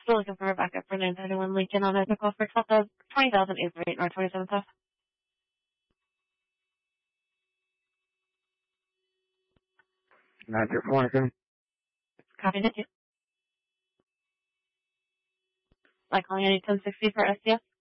Still looking for a backup for 931 Lincoln on Ethical for 20,808 or 27th. Not your Lincoln. Copy that. Like calling any 1060 for SDS.